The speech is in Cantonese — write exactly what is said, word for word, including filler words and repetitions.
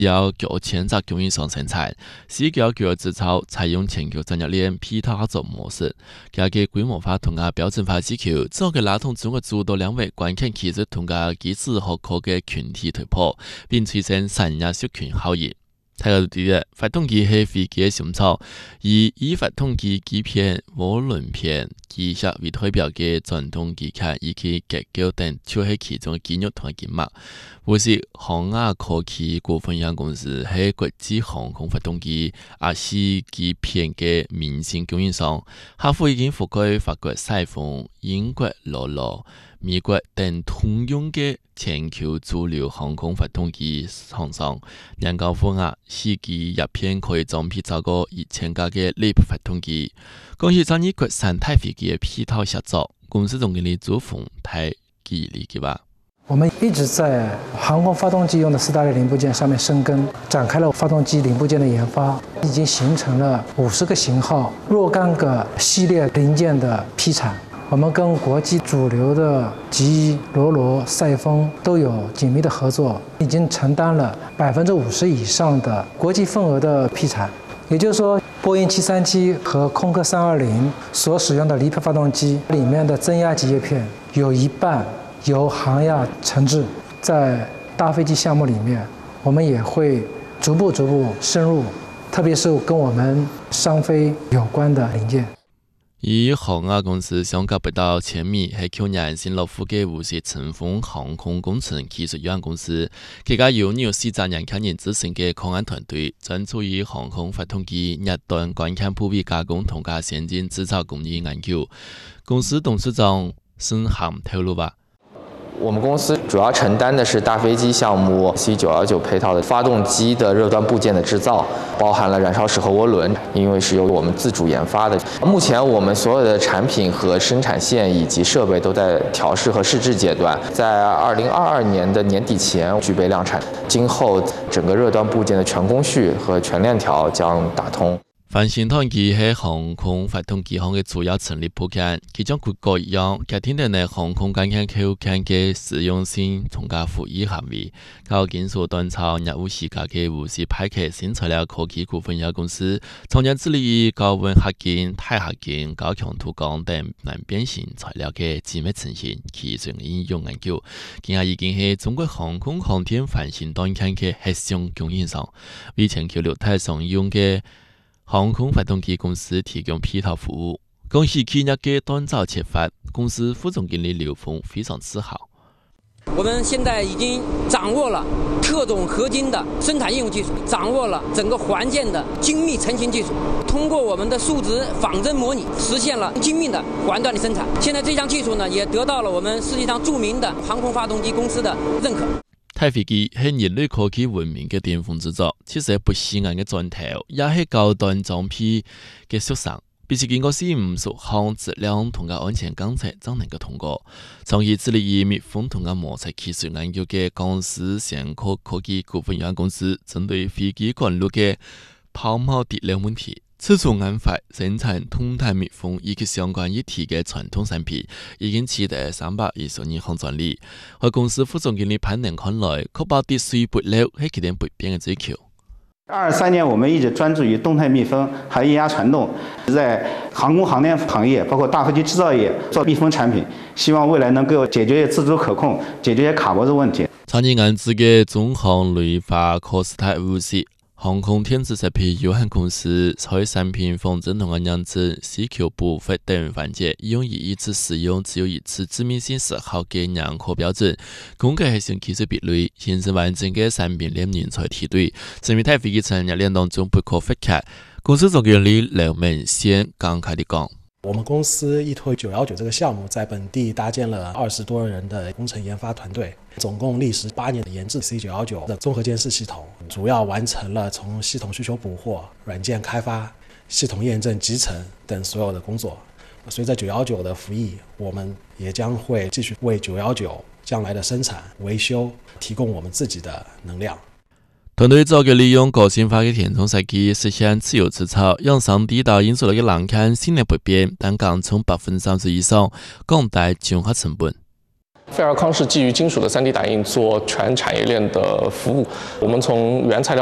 要九千只供应商生产，四九九制造采用全球产业链配套合作模式，加嘅规模化同埋标准化需求，之后嘅拉动中国诸多两位关键技术同埋技术合作嘅群体突破，并催生产业社群效应。睇到啲發動機係飛機嘅上草，以以發動機機片、渦輪片、機械為代表嘅傳統機械以及結構等，就係其中嘅肌肉同埋筋膜。或是航亞科技股份有限公司係國際航空發動機、亞系機片嘅明星供應商，客戶已經覆蓋法國賽豐、英國羅羅、美國等通用嘅全球主流航空發動機廠商，兩高負壓司機入片可以裝配超過一千架嘅 L E A P 發動機。公司參與國產太飛機嘅配套合作，公司總經理朱鳳太記理解吧。 我们一直在航空发动机用的四大类零部件上面深耕，展开了发动机零部件的研发，已经形成了五十个型号、若干个系列零件的批产。我们跟国际主流的吉罗罗、赛丰都有紧密的合作，已经承担了百分之五十以上的国际份额的批产。也就是说，波音七三七和空客三二零所使用的 L E A P 发动机里面的增压机叶片有一半由航亚承制。在大飞机项目里面，我们也会逐步逐步深入，特别是跟我们商飞有关的零件。 以航亞公司相隔不到千米，係去年新落戶嘅無錫成峰航空工程技術有限公司，佢家有有四十人開研製成嘅抗安團隊，專注於航空發動機一段關鍵部位加工同加先進製造工藝研究。公司董事長孫涵透露吧。 我们公司主要承担的是大飞机项目 C 九一九配套的发动机的热端部件的制造，包含了燃烧室和涡轮，因为是由我们自主研发的。目前我们所有的产品和生产线以及设备都在调试和试制阶段，在二零二二年的年底前具备量产。今后整个热端部件的全工序和全链条将打通。 帆型團機係航空發動機行嘅主要成立部件，其中各個一樣，家庭內航空關鍵條件嘅實用性同加服務行為，靠技術端操業務世界嘅無錫派克新材料科技股份有限公司，從日致力於高溫合金、鈦合金、高強度鋼等難變形材料嘅精密成型技術應用研究，今日已經係中國航空航天帆型端件嘅核心供應商，為全球六大常用嘅航空發動機公司提供配套服務。公司企業嘅鍛造切法，公司副總經理劉峰非常自豪。 我們現在已經掌握了特種合金的生產應用技術，掌握了整個環件的精密成型技術，通過我們的數值仿真模擬，實現了精密的環段的生產。現在這項技術呢，也得到了我們世界上著名的航空發動機公司的認可。 太飛機係人類科技文明嘅巔峰之作，其實不起眼嘅磚頭，也係高端裝配嘅縮上。必須經過四五十項質量同埋安全監測，才能夠通過。長期致力於密封同埋摩擦技術研究嘅公司翔科科技股份有限公司，針對飛機管路嘅拋錨滴漏問題，自主研發生產通態密封以及相關一體嘅傳統產品，已經取得三百二十二項專利。我公司副總經理潘能看來，確保滴水不漏係佢哋不變嘅追求。 二三年，我們一直專注於動態密封，還有液壓傳動，在航空航天行業，包括大飛機製造業做密封產品，希望未來能夠解決自主可控，解決卡脖子問題。 參與研製嘅中航雷法科斯泰無錫航空電子設備有限公司在產品仿真同埋驗證、需求補發等環節，用於一次使用只有一次致命性時候嘅認可標準，公開核心技術壁壘，形成完整嘅產品鏈人才梯隊，成為太飛機產業鏈當中不可或缺。公司總經理劉明先感慨地講。 我們公司依託九一九這個項目，在本地搭建了二十多人的工程研發團隊，總共歷時八年的研製 C 九一九的綜合監視系統，主要完成了從系統需求捕獲、軟件開發、系統驗證集成等所有的工作。隨着九一九的服役，我們也將會繼續為九一九將來的生產、維修提供我們自己的能量。 團隊早嘅利用個性化嘅填充設計，實現自由製造，讓上地道因素嘅欄杆性能不變，但降從百分之三十以上，降低整合成本。 飞尔康是基于金属的 三 D 打印做全产业链的服务，我们从原材料